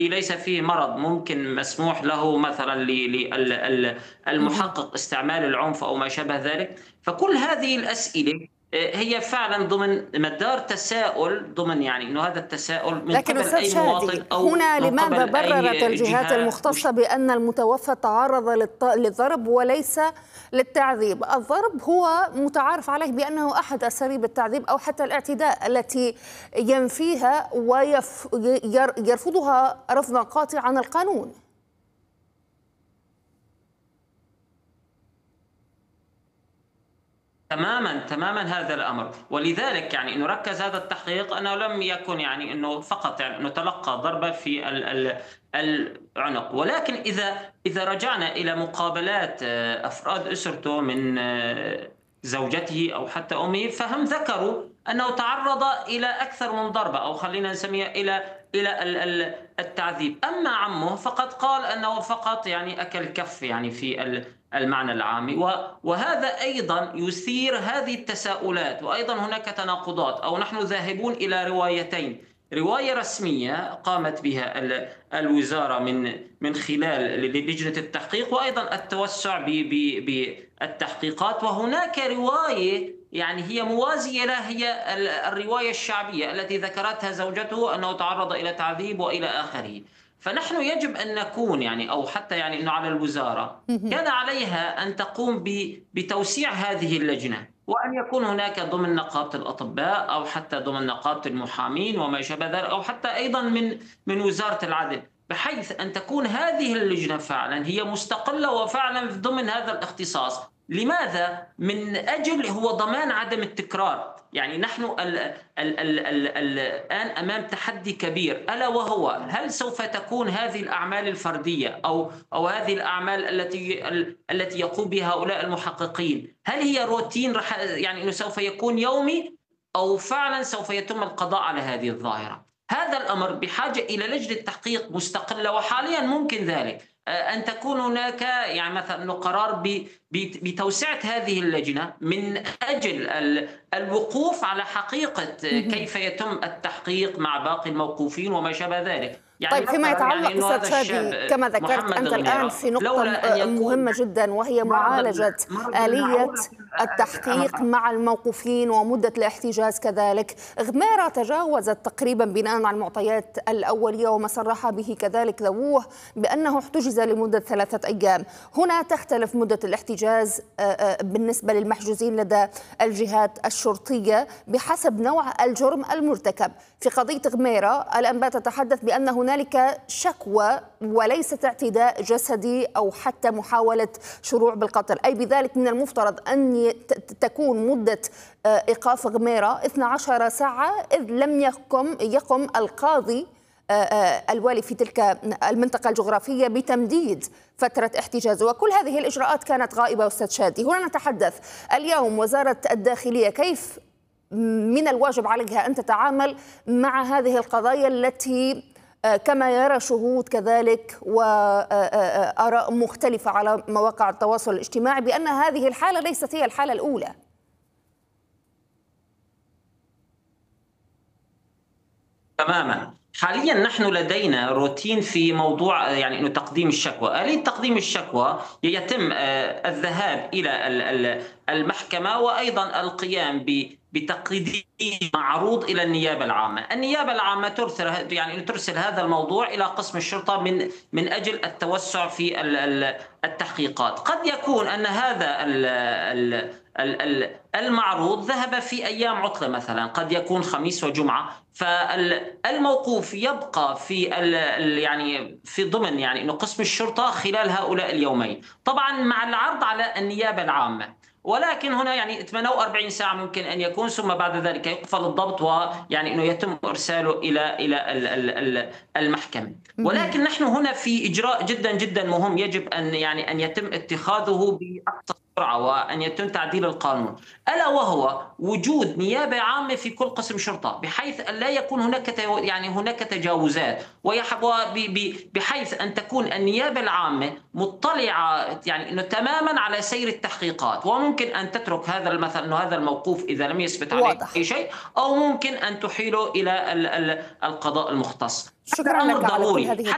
ليس فيه مرض ممكن مسموح له مثلًا اهم. المحقق استعمال العنف أو ما شابه ذلك. فكل هذه الأسئلة هي فعلًا ضمن مدار تساؤل، ضمن يعني إنه هذا التساؤل من لكن قبل أستاذ أي شادي، مواطن أو هنا من لماذا قبل بررت أي الجهات جهة المختصة بأن المتوفى تعرض للضرب وليس للتعذيب؟ الضرب هو متعارف عليه بأنه أحد أساليب التعذيب أو حتى الاعتداء التي ينفيها ويرفضها رفضا قاطعا القانون. تمامًا، تمامًا هذا الأمر. ولذلك يعني إنه ركّز هذا التحقيق أنه لم يكن يعني إنه فقط يعني إنه تلقّى ضربة في العنق، ولكن إذا رجعنا إلى مقابلات أفراد أسرته من زوجته أو حتى أمه، فهم ذكروا أنه تعرّض إلى أكثر من ضربة، أو خلّينا نسميها إلى التعذيب. أما عمه فقد قال أنه فقط يعني أكل كَف يعني في المعنى العامي. وهذا أيضا يثير هذه التساؤلات، وأيضا هناك تناقضات، أو نحن ذاهبون إلى روايتين: رواية رسمية قامت بها الوزارة من خلال لجنة التحقيق، وأيضا التوسع بالتحقيقات. وهناك رواية يعني هي موازية لها، هي الرواية الشعبية التي ذكرتها زوجته أنه تعرض إلى تعذيب وإلى آخره. فنحن يجب أن نكون يعني، أو حتى يعني أنه على الوزارة كان عليها أن تقوم بتوسيع هذه اللجنة، وأن يكون هناك ضمن نقابة الأطباء أو حتى ضمن نقابة المحامين وما شابه ذلك، أو حتى أيضا من وزارة العدل، بحيث أن تكون هذه اللجنة فعلا هي مستقلة وفعلا ضمن هذا الاختصاص. لماذا؟ من أجل هو ضمان عدم التكرار. يعني نحن الآن أمام تحدي كبير، ألا وهو هل سوف تكون هذه الأعمال الفردية أو هذه الأعمال التي يقوم بها هؤلاء المحققين، هل هي روتين يعني أنه سوف يكون يومي، أو فعلا سوف يتم القضاء على هذه الظاهرة؟ هذا الأمر بحاجة إلى لجنة تحقيق مستقلة، وحاليا ممكن ذلك أن تكون هناك يعني مثلا قرار بتوسعة هذه اللجنة من أجل الوقوف على حقيقة كيف يتم التحقيق مع باقي الموقوفين وما شابه ذلك. يعني طيب، فيما مثلا يعني يتعلق انه أستاذ هذا شادي، الشاب كما ذكرت محمد أنت الآن غنيرة، في نقطة لولا ان يكون مهمة جدا، وهي مرض معالجة مرض آلية المعوقة التحقيق مع الموقوفين ومدة الاحتجاز كذلك. غميرة تجاوزت تقريبا بناء على المعطيات الأولية وما صرح به كذلك ذووه بأنه احتجز لمدة 3 أيام. هنا تختلف مدة الاحتجاز بالنسبة للمحجوزين لدى الجهات الشرطية بحسب نوع الجرم المرتكب. في قضية غميرة الأنباء تتحدث بأن هنالك شكوى وليست اعتداء جسدي أو حتى محاولة شروع بالقتل، أي بذلك من المفترض أن تكون مدة إيقاف غميرة 12 ساعة، إذ لم يقم القاضي الوالي في تلك المنطقة الجغرافية بتمديد فترة احتجازه، وكل هذه الإجراءات كانت غائبة. أستاذ شادي، هنا نتحدث اليوم وزارة الداخلية كيف من الواجب عليها أن تتعامل مع هذه القضايا التي كما يرى شهود كذلك وآراء مختلفة على مواقع التواصل الاجتماعي بأن هذه الحالة ليست هي الحالة الأولى؟ تماما. حاليا نحن لدينا روتين في موضوع يعني انه تقديم الشكوى. آلية تقديم الشكوى يتم الذهاب الى المحكمة، وايضا القيام بتقديم معروض الى النيابة العامة. النيابة العامة ترسل هذا الموضوع الى قسم الشرطة من اجل التوسع في التحقيقات. قد يكون ان هذا المعروض ذهب في أيام عطلة، مثلا قد يكون خميس وجمعة، فالموقوف يبقى في يعني في ضمن يعني إنه قسم الشرطة خلال هؤلاء اليومين، طبعا مع العرض على النيابة العامة. ولكن هنا يعني 48 ساعة ممكن أن يكون، ثم بعد ذلك يقفل الضبط، ويعني أنه يتم إرساله إلى المحكمة. ولكن نحن هنا في إجراء جدا جدا مهم يجب أن يتم اتخاذه بأقصى سرعة، وأن يتم تعديل القانون، ألا وهو وجود نيابة عامة في كل قسم شرطة، بحيث أن لا يكون هناك تجاوزات، بحيث أن تكون النيابة العامة مطلعة يعني إنه تماما على سير التحقيقات. وممكن أن تترك هذا مثلا إنه هذا الموقوف إذا لم يثبت عليه واضح. أي شيء، أو ممكن أن تحيله إلى القضاء المختص. هذا شكرا أمر لك على كل ضروري. هذه